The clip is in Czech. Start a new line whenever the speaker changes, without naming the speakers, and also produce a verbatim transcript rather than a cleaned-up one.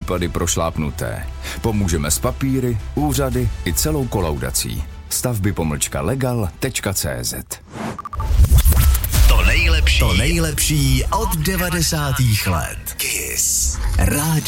případy prošlápnuté. Pomůžeme s papíry, úřady i celou kolaudací. Stavby pomlčka legal tečka cé zet.
To nejlepší, to nejlepší od devadesátých let. Kiss. Rádio